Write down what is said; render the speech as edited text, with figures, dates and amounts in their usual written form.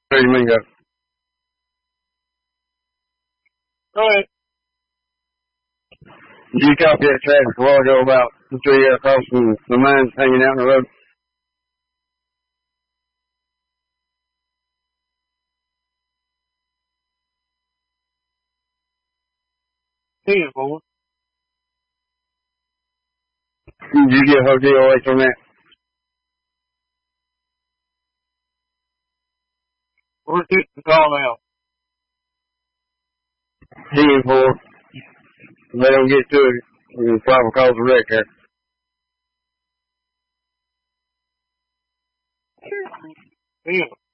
30 minutes ago. Go ahead. Did you copy that traffic a while ago about the 3 across from the mines hanging out in the road? Ten, boy. Did you get a whole DOH on that? We're getting the call out. 10-4. If they don't get to it, it'll probably cause a wreck there. Ten.